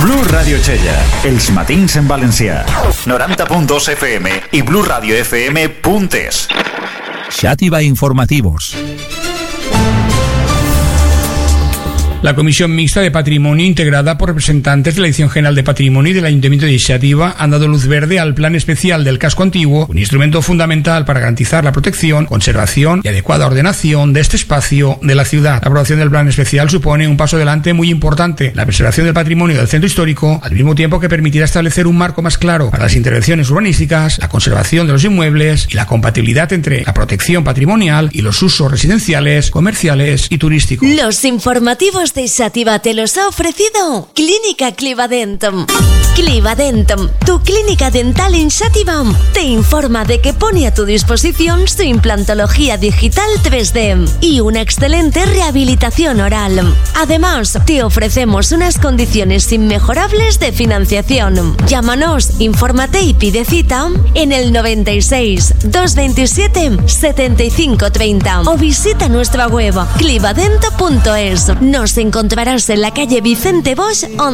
Blu Radio Chella, els matins en valencià. 90.2 FM i BluRadioFM.es. Xàtiva Informativos. La Comisión Mixta de Patrimonio, integrada por representantes de la Dirección General de Patrimonio y del Ayuntamiento de Xàtiva, han dado luz verde al Plan Especial del Casco Antiguo, un instrumento fundamental para garantizar la protección, conservación y adecuada ordenación de este espacio de la ciudad. La aprobación del Plan Especial supone un paso adelante muy importante en la preservación del patrimonio del centro histórico, al mismo tiempo que permitirá establecer un marco más claro para las intervenciones urbanísticas, la conservación de los inmuebles y la compatibilidad entre la protección patrimonial y los usos residenciales, comerciales y turísticos. Los informativos de Xàtiva te los ha ofrecido Clínica Clivadentum. Clivadentum, tu clínica dental en Xàtiva, te informa de que pone a tu disposición su implantología digital 3D y una excelente rehabilitación oral. Además, te ofrecemos unas condiciones inmejorables de financiación. Llámanos, infórmate y pide cita en el 96 227 75 30 o visita nuestra web clivadento.es. Nos encontrarás en la calle Vicente Bosch